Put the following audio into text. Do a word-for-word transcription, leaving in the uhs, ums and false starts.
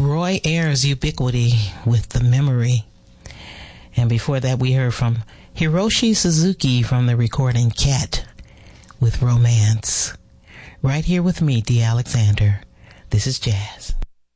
Roy Ayers Ubiquity with The Memory. And before that, we heard from Hiroshi Suzuki from the recording Cat with Romance. Right here with me, D. Alexander. This is Jazz.